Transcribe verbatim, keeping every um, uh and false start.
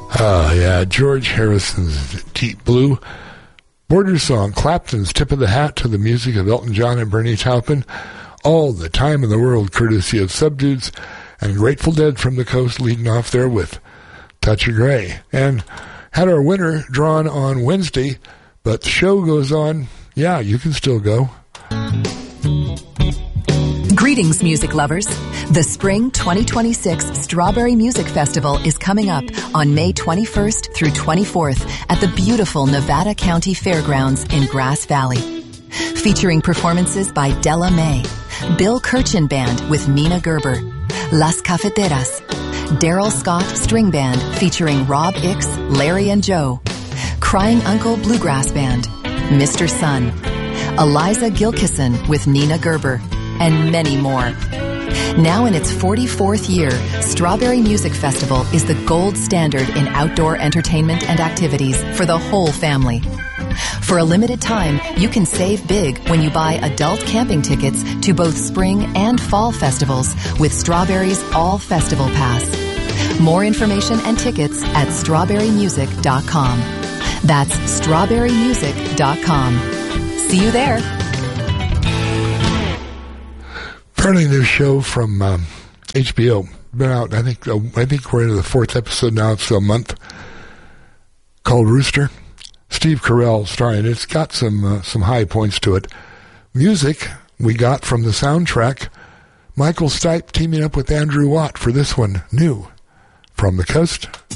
Oh, yeah, George Harrison's Deep Blue. Border song, Clapton's Tip of the Hat to the music of Elton John and Bernie Taupin. All the time in the world, courtesy of Subdudes, and Grateful Dead from the coast leading off there with Touch of Grey. And had our winner drawn on Wednesday, but the show goes on. Yeah, you can still go. Greetings, music lovers. The Spring twenty twenty-six Strawberry Music Festival is coming up on May twenty-first through twenty-fourth at the beautiful Nevada County Fairgrounds in Grass Valley. Featuring performances by Della Mae, Bill Kirchen Band with Nina Gerber, Las Cafeteras, Daryl Scott String Band featuring Rob Ix, Larry and Joe, Crying Uncle Bluegrass Band, Mister Sun, Eliza Gilkison with Nina Gerber, and many more. Now in its forty-fourth year, Strawberry Music Festival is the gold standard in outdoor entertainment and activities for the whole family. For a limited time, you can save big when you buy adult camping tickets to both spring and fall festivals with Strawberry's All Festival Pass. More information and tickets at strawberry music dot com. That's strawberry music dot com. See you there. Fairly new show from um, H B O. Been out, I think. Uh, I think we're into the fourth episode now. It's a month. Called Rooster. Steve Carell starring. It's got some uh, some high points to it. Music we got from the soundtrack. Michael Stipe teaming up with Andrew Watt for this one. New from the coast.